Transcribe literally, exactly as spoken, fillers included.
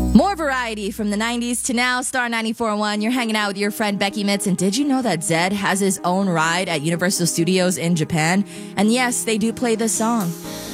More variety from the nineties to now. Star ninety-four point one. You're hanging out with your friend Becky Mitz. And did you know that Zedd has his own ride at Universal Studios in Japan? And yes, they do play this song.